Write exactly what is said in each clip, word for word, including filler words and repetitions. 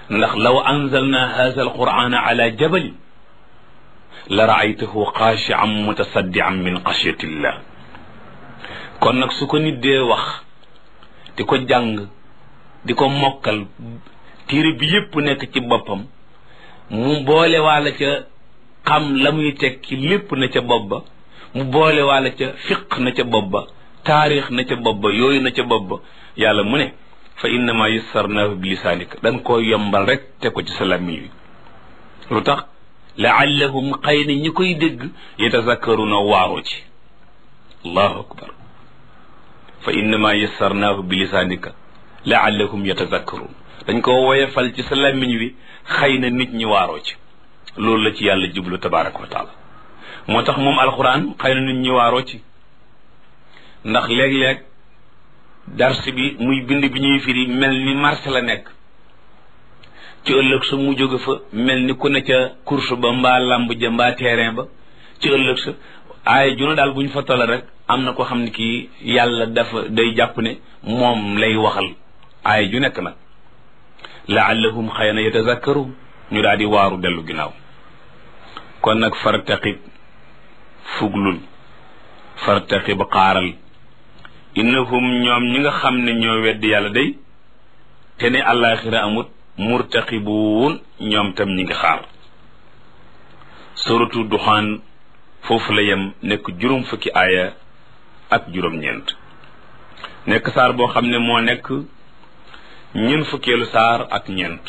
ndax law anzalna hadha alqur'ana ala jabal la raaytahu xaashi'an mutasaddi'an min xashyatillah kon nag su ko nit dee wax di ko jàng di ko mokkal téere bi yépp nekk ci boppam mu boole waala ca xam la muy tekki lépp na ca bopp ba mu boole waala ca fiq na ca bopp ba taarix na ca bopp ba yooyu na ca bopp ba yàlla mu ne fa innama yassarnaahu bi lisaanika dañ koo yombal rek te ko ci sa làmmiñ wi lu tax laallahum xëy na ñi koy dégg yatazakkaruna waaroo ci allahu akbar fa innama yassarnaahu bi lisaanika laallahum yatazakkarun dañ ko woyefal ci sa làmmiñ wi xëy na nit ñi waaroo ci loolu la ci yàlla jublu tabaraka wa taala moo tax moom alquran xëy na nit ñi waaroo ci ndax léeg-léeg dars bi muy bind bi ñuy firi mel ni marché la nekk ci ëllëg sa mu jóge fa mel ni ku ne ca course ba mbaa lamb ja mbaa terrain ba ci ëllëg sa aaya juna daal bu ñu fa toll rek am na ko xam ne kii yàlla dafa day jàpp ne moom lay waxal aaya ju nekk nag laallahum xëy na yatazakkaru ñu daal di waaru dellu ginnaaw kon nag fartaqib fuglul fartaqib xaaral innahum ñoom ñi nga xam ne ñoo weddi yàlla day te ne àllaaxira amut murtaqibuun ñoom tam ñi ngi xaar suratu duxaan foofu la yem nekk juróom fukki aaya ak juróom-ñeent nekk saar boo xam ne moo nekk ñeent fukkeelu saar ak ñeent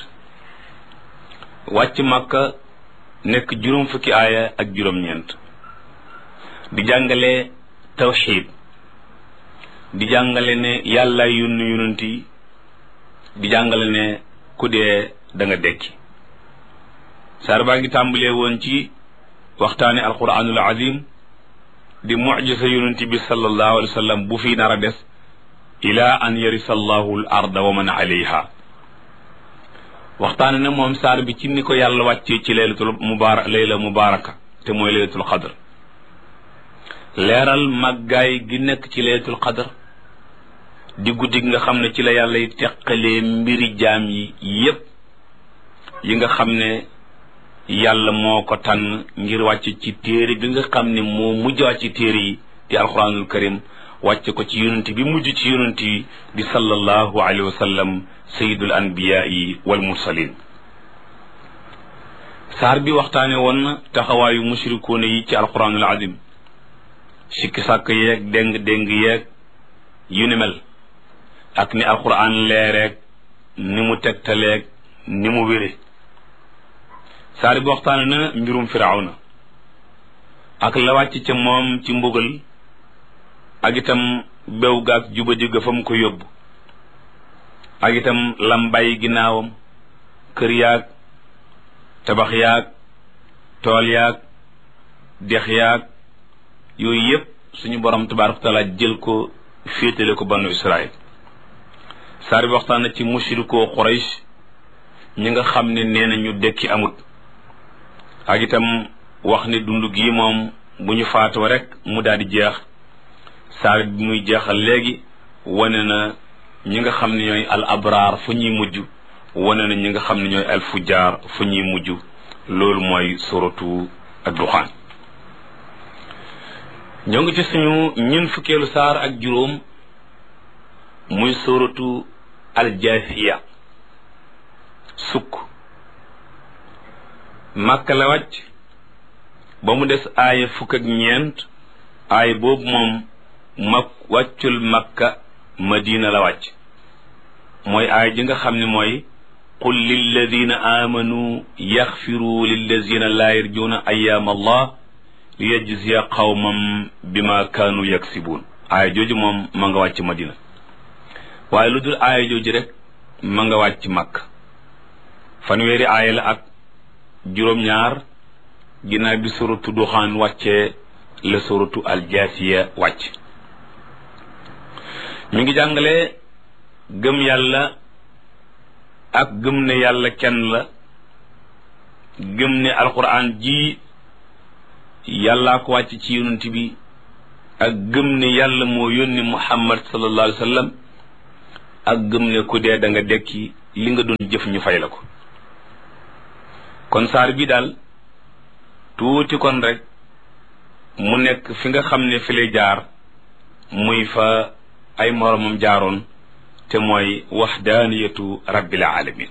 wàcc Makka nekk juróom fukki aaya ak juróom-ñeent di jàngale tawxiid di jàngale ne yàlla yónni yonent yi di jàngale ne ku dee da nga dekki saar baa ngi tàmbalee woon ci waxtaane alquranul azim di mujisa yonent bi sallallahu alayhi wa sallam bu fi nar a des ila an yarisa allahu al arda wa man alayha waxtaane ne moom saar bi ci ni ko yàlla wàccee ci laylatul mubarak layla mubaraka te mooy laylatul qadr leeral màggaay gi nekk ci laylatul qadr di guddi gi nga xam ne ci la yàlla yi teqalee mbiri jaam yi yépp yi nga xam ne yàlla moo ko tànn ngir wàcc ci téere bi nga xam ne moo mujj wàcc ci téere yi di alquranul karim wàcc ko ci yonent bi mujj ci yonent yi di sallallahu alayhi wa sallam sayidul anbiyaai wal mursalin saar bi waxtaane woon na taxawaayu mushrikuuna yi ci alquranul azim sikki sàkk yeeg déng déng yeeg yu ni mel ak ni alquran leereeg ni mu tegtaleeg ni mu wére saar bi waxtaane na mbirum firawna ak la wàcc ca moom ci mbugal ak itam bew gaag jubadi ga fa mu ko yóbbu ak itam lam bàyyi ginnaawam kër yaag tabax yaag tool yaag dex yaag yooyu yépp suñu borom tabaaraka taala jël ko féetale ko banu Israël saar bi waxtaan na ci mushrikoo Quraysh ñi nga xam ne nee na ñu dekki amut ak itam wax ne dund gi moom bu ñu faatoo rek mu daal di jeex saar bi muy jeexal léegi wane na ñi nga xam ne ñooy al abraar fu ñuy mujj wane na ñi nga xam ne ñooy al fujjaar fu ñuy mujj loolu mooy suratu ad-Duxaan ñoo ngi ci suñu ñeent fukkeelu saar ak juróom muy suratu al-Jaasiya sukk Makka la wàcc ba mu des aaya fukk ak ñeent aaya boobu moom mag wàccul Makka Madina la wàcc mooy aaya ji nga xam ne mooy qul lilladina amanu yaxfiru lilladina laa yarjuuna ayaam allah liyajziya qawmam bima kaanu yaksibuun aaya jooju moom ma nga wàcc Madina waaye lu dul aaya jooju rek ma nga wàcc Makka fanweeri aaya la ak juróom-ñaar ginnaaw bi suratu Duxaan wàccee la suratu Aljaasiya wàcc mi ngi jàngale gëm yàlla ak gëm ne yàlla kenn la gëm ne alquran ji yàllaa ko wàcc ci yonent bi ak gëm ne yàlla moo yónni Muhammad sallallahu alayhi wa sallam ak gëm ne ku dee da nga dekki li nga doon jëf ñu fay la ko kon saar bi daal tuuti kon rek mu nekk fi nga xam ne fi lay jaar muy fa ay moromam jaaroon te mooy waxdaaniyatu rabbil alamin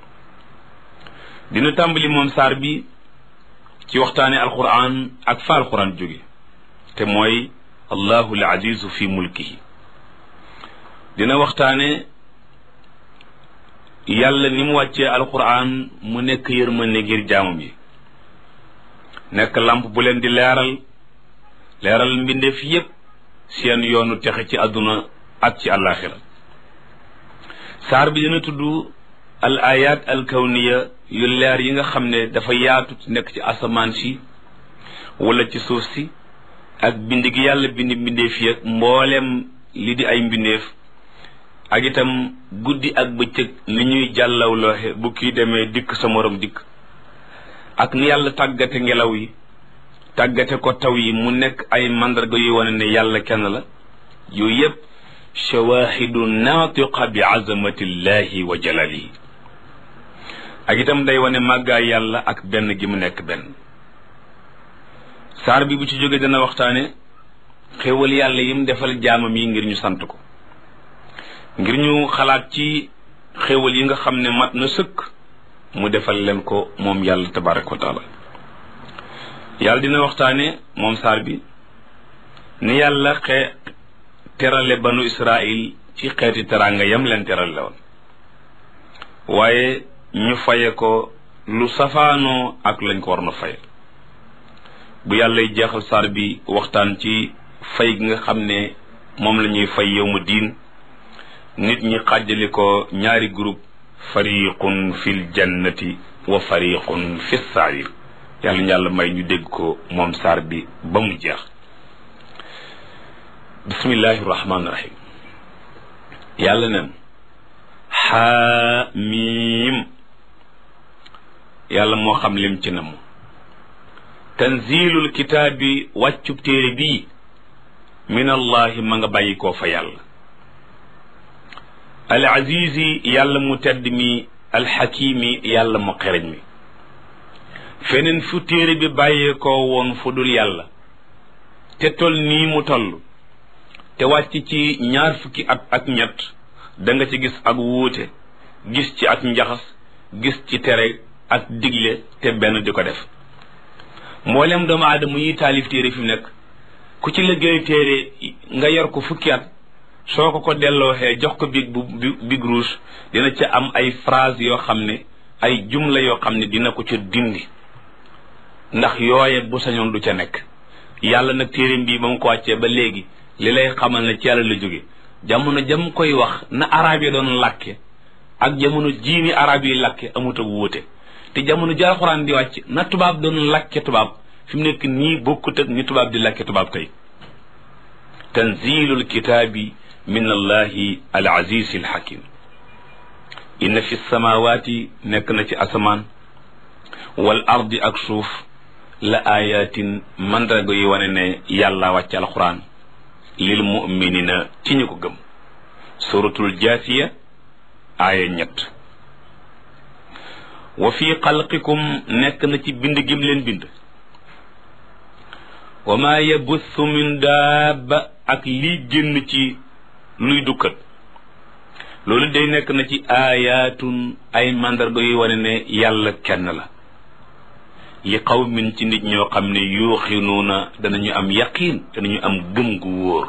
dina tàmbali moom saar bi ci waxtaane alquran ak fa alquran jóge te mooy allahu al azizu fi mulkihi dina waxtaane yàlla ni mu wàccee alquran mu nekk yërmande ngir jaamam yi nekk lamp bu leen di leeral leeral mbindeef yépp seen yoonu texe ci àdduna ak ci àllaaxira saar bi dina tudd al ayat al kawniya yu leer yi nga xam ne dafa yaatu nekk ci asamaan si wala ci suuf si ak bind gi yàlla bind mbindeef yi ak mboolem li di ay mbindeef ak itam guddi ak bëccëg ni ñuy jàllawlooxe bu kii demee dikk sa morom dikk ak ni yàlla tàggate ngelaw yi tàggate ko taw yi mu nekk ay mandarga yuy wane ne yàlla kenn la yooyu yépp shawahidu naatiqa bi azamatillahi wa jalalihi ak itam day wane màggaay yàlla ak benn gi mu nekk benn saar bi bu ci jóge dana waxtaane xéewal yàlla yim defal jaamam yi ngir ñu sant ko ngir ñu xalaat ci xéewal yi nga xam ne mat na sëkk mu defal leen ko moom yàlla tabaraka wa taala yàlla dina waxtaane moom saar bi ni yàlla xe terale banu israil ci xeeti teraanga yam leen terale woon waaye ñu faye ko lu safaanoo ak lañ ko war na faye bu yàllay jeexal saar bi waxtaan ci fay gi nga xam ne moom la ñuy fay yawmu diin nit ñi xàjjali ko ñaari groupe fariqun fil jannati wa fariqun fis sair yàlla ñu yàlla may ñu dégg ko moom saar bi ba mu jeex bismillahi rahmaani rahim yàlla neen xaamiim yàlla moo xam lim ci namu tanzilul kitaabi wàccub téere bii min allahi ma nga bàyyi koo fa yàlla al azizi yàlla mu tedd mi alxakimi yàlla mu xereñ mi feneen fu téere bi bàyyee koo woon fu dul yàlla te tol nii mu toll te wàcc ci ñaar fukki at ak ñett da nga ci gis ak wuute gis ci ak njaxas gis ci tere ak digle te benn di ko def mboolem doomu aadama yi taalif téere fi mu nekk ku ci liggéey téere nga yor ko fukki at soo ko ko dellooxee jox ko big bu big rouge dina ca am ay phrase yoo xam ne ay jumla yoo xam ne dina ko ca dindi ndax yooye bu sañoon du ca nekk yàlla nag téere bii ba mu ko wàccee ba léegi li lay xamal ne ci yàlla la jóge jamono jam koy wax na arab yi doon làkke ak jamono jiini arab yi làkke amut ak wuute te jamono ji alxuraan di wàcc na tubaab doon làkke tubaab fi mu nekk nii bokkut ak ni tubaab di làkke tubaab tey tanzilul kitaabi min allahi al aziz al hakim inna fi samawati nekk na ci asamaan wal ardi ak suuf la ayatin mandarga yi wane ne yàlla wàcc alxuraan lil muminina ci ñu ko gëm suratul jaasiya aaya ñett wa fi xalqikum nekk na ci bind gim leen bind wa ma yabuthu min daaba ak lii génn ci luy dukkat loolu day nekk na ci aayaatun ay mandarga yu wane ne yàlla kenn la li qawmin ci nit ñoo xam ne yuuxinuuna danañu am yaqiin danañu am gëm gu wóor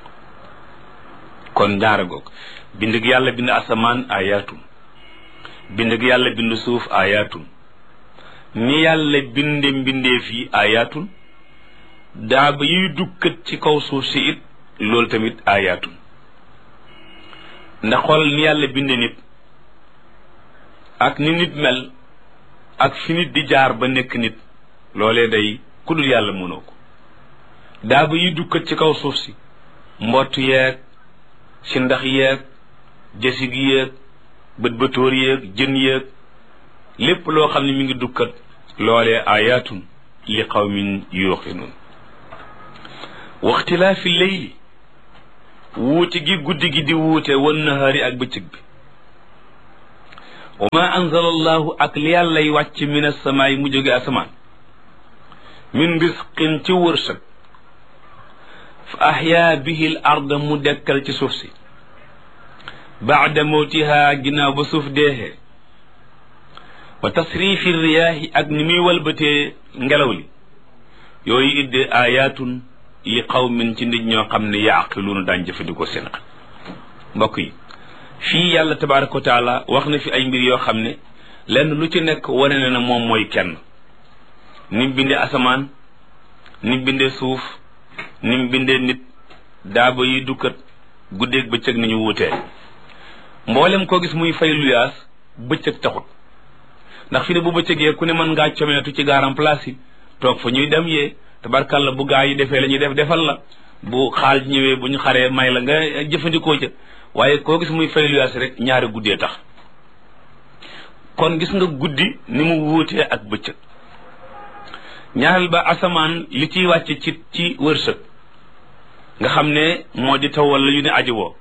kon ñaara goog bind gi yàlla bind asamaan aayaatun bind gi yàlla bind suuf aayaatun ni yàlla binde mbindeef yi aayaatun daaba yuy dukkat ci kaw suuf si it loolu tamit aayaatun ndax xool ni yàlla binde nit ak ni nit mel ak fi nit di jaar ba nekk nit loolee day ku dul yàlla mënoo ko daaba yuy dukkat ci kaw suuf si mbott yeeg si ndax yeeg jasig yeeg bët bëtóor yeeg jën yeeg lépp loo xam ne mi ngi dukkat loolee ayaatun li qawmin yuuqinuun waxtilaafi leyli wuute gi guddi gi di wuute wan nahaari ak bëccëg bi wa ma anzala allahu ak li yàllay wàcc min asamaay mu jóge asamaan min risqin ci wërsëg fa ahyaa bihi l arda mu dekkal ci suuf si baada mawtiha ginnaaw ba suuf deexee wa tasrifi riyaahi ak ni muy walbatee ngelaw li yooyu idde ayatun li qawmin ci nit ñoo xam ne yaaqiluuna daañ jëfandikoo seen xel mbokk yi fii yàlla tabaraka wa taala wax na fi ay mbir yoo xam ne lenn lu ci nekk wane na ne moom mooy kenn ni mu bindee asamaan ni mu bindee suuf ni mu bindee nit daaba yi dukkat guddeeg bëccëg ni ñu wutee mboolem koo gis muy fay luyaas bëccëg taxut ndax fi ne bu bëccëgee ku ne mën ngaa comeetu ci garam place yi toog fa ñuy dem yee tabarkalla bu gaa yi defee la ñuy def defal la bu xaal ñëwee bu ñu xaree may la nga jëfandikoo ca waaye koo gis muy fay luyaas rek ñaari guddee tax kon gis nga guddi ni mu wuutee ak bëccëg ñaareel ba asamaan li ciy wàcc ci ci wërsëg nga xam ne moo di taw wala yu ne aji woo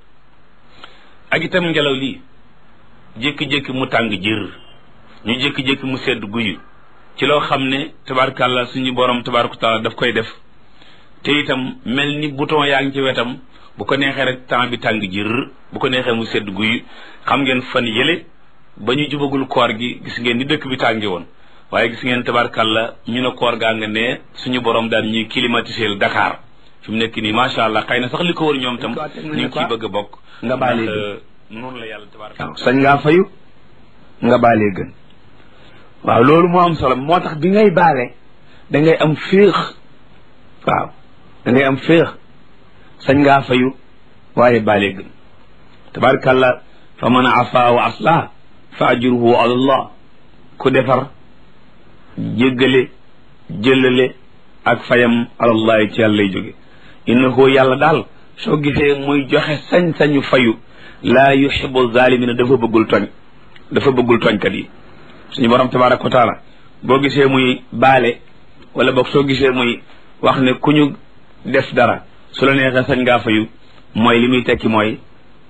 ak itam ngelaw lii jékki-jékki mu tàng jër ñu jékki-jékki mu sedd guyu ci loo xam ne tabarkàlla suñu borom tabaraka taala daf koy def te itam mel ni bouton yaa ngi ci wetam bu ko neexee rek temps bi tàng jër bu ko neexee mu sedd guyu xam ngeen fan yële ba ñu jubagul koor gi gis ngeen ni dëkk bi tàngi woon waaye gis ngeen tabarkàlla ñu ne koor gaa nga ne suñu borom daal ñuy climatiser Dakar fi mu nekk nii macha allah xëy na sax li ko wër ñoom tam ñu ngi ciy bëgg a bokk nga baalee gën noonu la yàlla tabaraka sañ ngaa fayu nga baalee gën waaw loolu moo am solo moo tax bi ngay baale da ngay am féex waaw da ngay am féex sañ ngaa fayu waaye baalee gën tabarakàllah fa man afa wa aslah fa ajruhu ala allah ku defar jéggale jëllale ak fayam alallahi ci yàlla lay jóge innahu yàlla daal soo gisee muy joxe sañ-sañu fayu laa yuhibbu zalimina dafa bëggul tooñ dafa bëggul tooñkat yi suñu borom tabaraka wa taala boo gisee muy baale wala boog soo gisee muy wax ne ku ñu def dara su la neexee sañ ngaa fayu mooy li muy tekki mooy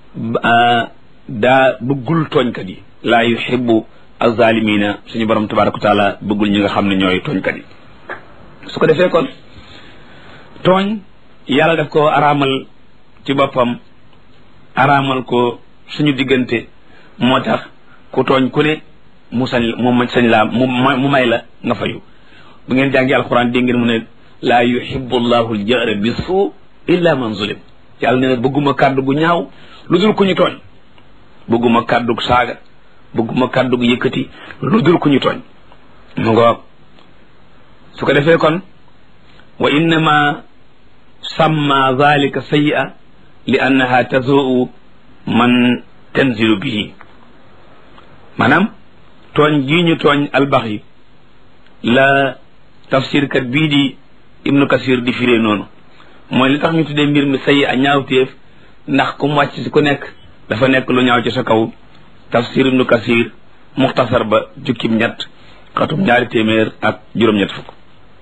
daa bëggul tooñkat yi laa yuhibbu azalimina suñu borom tabaraka wa taala bëggul ñi nga xam ne ñooy tooñkat yi su ko defee kon tooñ yàlla daf ko araamal ci boppam araamal ko suñu diggante moo tax ku tooñ ku ne mu sañ mu sañ laa mu mu may la nga fayu bu ngeen jàngi alquran dégg ngeen mu ne laa yuhibbu llahu aljahra bi suu illa man zulim yàlla ne bëgguma kàddu gu ñaaw lu dul ku ñu tooñ bëgguma kàddu gu saaga bëgguma kàddu gu yëkkati lu dul ku ñu tooñ mu ngoog su ko defee kon wa innama samma zalika sayyi'a li annaha tazuu man tanzilu bihi maanaam tooñ gii ñu tooñ albax yi la tafsir kat bii di ibnu kasir di firee noonu mooy li tax ñu tuddee mbir mi sayyi'a ñaawteef ndax ku mu wàcc si ku nekk dafa nekk lu ñaaw ci sa kaw tafsir ibnu kasir muxtasar ba jukkib ñett xatum ñaari téeméer ak juróom-ñett fukk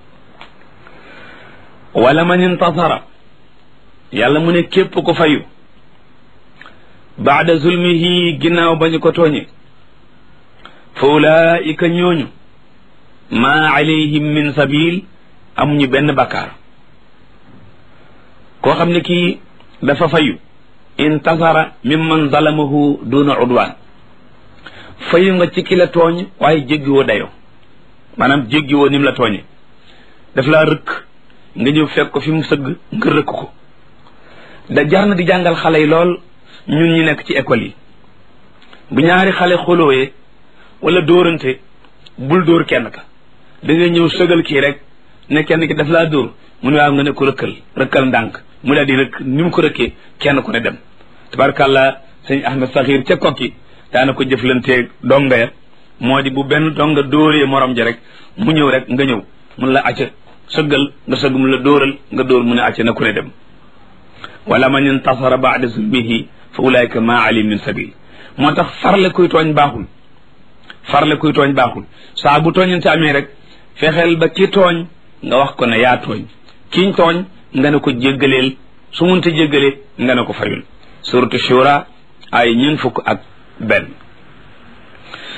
wala man intasara yàlla mu ne képp ko fayu baada zulmihi ginnaaw ba ñu ko tooñe fa ulaika ñooñu maa alayhim min sabil amuñu benn bakkaar koo xam ne kii dafa fayu intasara mimman zalamahu duna udwan fayu nga ci ki la tooñ waaye jéggiwoo dayo maanaam jéggiwoo nim la tooñe daf laa rëkk nga ñëw fekk ko fi mu sëgg nga rëkk ko da jar na di jàngal xale yi lool ñun ñi nekk ci école yi bu ñaari xale xolowee wala dóorante bul dóor kenn ka da ngay ñëw sëgal kii rek ne kenn ki daf laa dóor mu ne waaw nga ne ko rëkkal rëkkal ndànk mu daal di rëkk ni mu ko rëkkee kenn ku ne dem tabarkàllah sëñ Ahmed Saxiir ca kokki daana ko jëflanteeg donga ya moo di bu benn donga dóoree morom ja rek mu ñëw rek nga ñëw mun la acca sëggal nga sëgg mu la dóoral nga dóor mu ne acca na ku ne dem wala man intasara baada zulmihi fa ulaika ma alim min sabil moo tax farle kuy tooñ baaxul farle kuy tooñ baaxul saa bu tooñante amee rek fexeel ba ki tooñ nga wax ko ne yaa tooñ kiñ tooñ nga ne ko jéggaleel su munte jéggalee nga ne ko fayul suratu shura ay ñeent fukk ak benn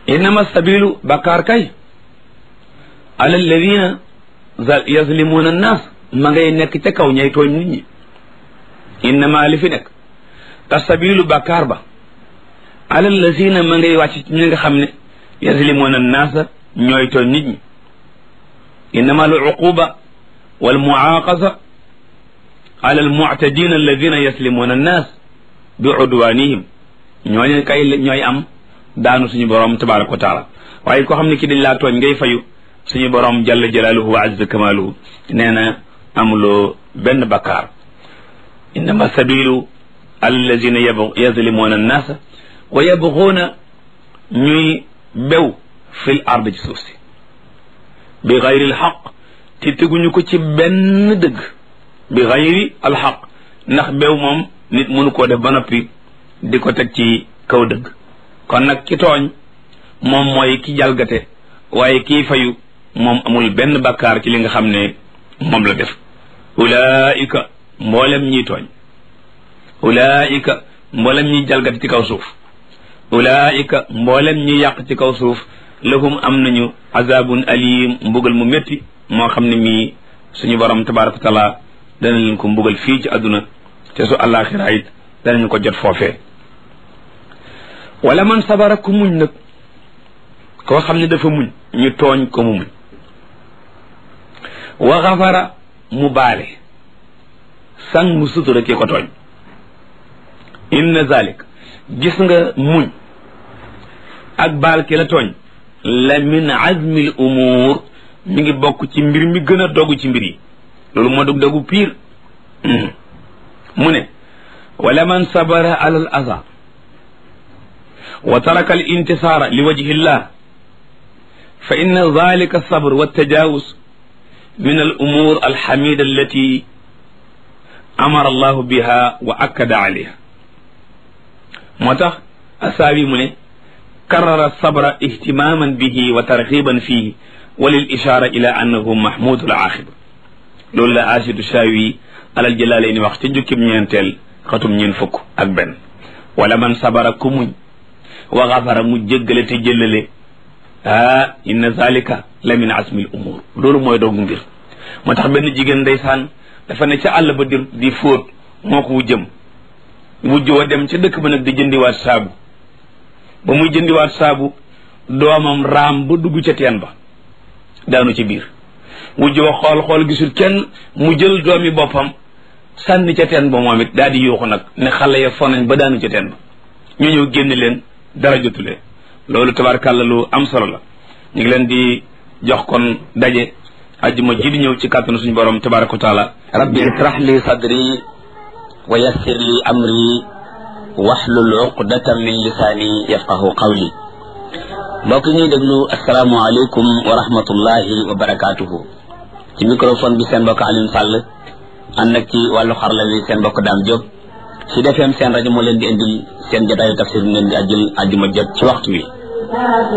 innama sabilu bakkaar kay ala alladina yazlimuna annas ma ngay nekk ca kaw ñay tooñ nit ñi innama li fi nekk asabilu bakkaar ba ala alladina ma ngay wàcc ci ñi nga xam ne yazlimuna annaasa ñooy tooñ nit ñi innama al uquba wal muaqasa ala al mu'tadina alladina yazlimuna annas bi udwanihim ñooñu kay ñooy am daanu suñu borom tabaraka wa taala waaye koo xam ne ki dañ laa tooñ ngay fayu suñu borom jalla jalaaluhu wa azza kamaaluhu nee na amuloo benn bakkaar innama sabilu alladina yazlimuna annaasa wa yabghuuna ñuy bew fil ard ci suuf si bi gayri alxaq te teguñu ko ci benn dëgg bi gayri alxaq ndax bew moom nit mënu koo def ba noppi di ko teg ci kaw dëgg kon nag ki tooñ moom mooy ki jalgate waaye kii fayu moom amul benn bakkaar ci li nga xam ne moom la def ulaika mboolem ñiy tooñ ulaika mboolem ñiy jalgate ci kaw suuf ulaika mboolem ñi yàq ci kaw suuf lahum am nañu azabun alim mbugal mu métti moo xam ne mii suñu borom tabaraka wa taala dana leen ko mbugal fii ci àdduna te su àllaaxira it danañu ko jot foofee wala man sabara ku muñ nag koo xam ne dafa muñ ñu tooñ ko mu muñ wa xafara mu baale sang mu sutura ki ko tooñ inna zalik gis nga muñ ak baal ki la tooñ la min azmi l umuur mi ngi bokk ci mbir mi gën a dogu ci mbir yi loolu moo dog dogu piir mu ne wala man sabara ala al aza wa taraka al intisaara li wajhi llah fa inna dhalika alsabr waltajawuz min al umur alxamida allati amara allahu biha wa akkada alayha moo tax asaabi mu ne karrara sabra ihtimaman bihi wa tarxiban fihi wa lil ishara ila annahu mahmudu al aaxiba loolu la asidu shaawi alal jalaalayni wax ca jukkib ñeenteel xatum ñeen fukk ak benn wala man sabara ku muñ wa xafara mu jéggale te jëllale ah inna zalika la min asmi l umur loolu mooy doogu mbir moo tax benn jigéen ndeysaan dafa ne ca àll ba di di fóot moo ko wujjëm wujj wa dem ca dëkk ba nag di jëndiwaat saabu ba muy jëndiwaat saabu doomam raam ba dugg ca teen ba daanu ci biir wujj wa xool xool gisul kenn mu jël doomi boppam sànni ca teen ba moom it daal di yuuxu nag ne xale ya fonañ ba daanu ca teen ba ñu ñëw génn leen dara jotulee loolu tabarkàlla lu am solo la ñu ngi leen di jox kon daje ajjuma ji di ñëw ci kàttanu suñu borom tabaraka wa taala rabbi israh li sadri wa yassir li amri wahlul uqdatan min lisaani yafqahu qawli mbokk ñuy déglu asalaamu aleykum wa rahmatullahi wa barakatuhu ci microphone bi seen mbokk Alioune Sall ànd nag ci wàllu xarala wi seen mbokk Dame Diop ci defeem seen rajo moo leen di indil seen jotaayu tafsir mu leen di ajjul ajjuma jot ci waxtu wi